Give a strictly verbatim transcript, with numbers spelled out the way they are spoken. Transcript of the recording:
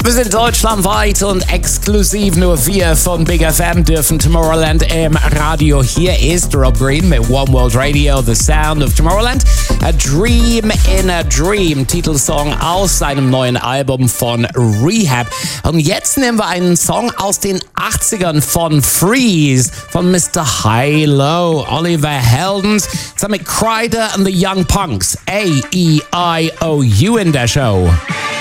Wir sind deutschlandweit und exklusiv nur wir von Big F M dürfen Tomorrowland im Radio. Hier ist Rob Green mit One World Radio, The Sound of Tomorrowland. A Dream in a Dream, Titelsong aus seinem neuen Album von Rehab. Und jetzt nehmen wir einen Song aus den achtzigern von Freeze, von Mister Hi-Lo, Oliver Heldens, zusammen mit Kryder and the Young Punks. A E I O U in der Show.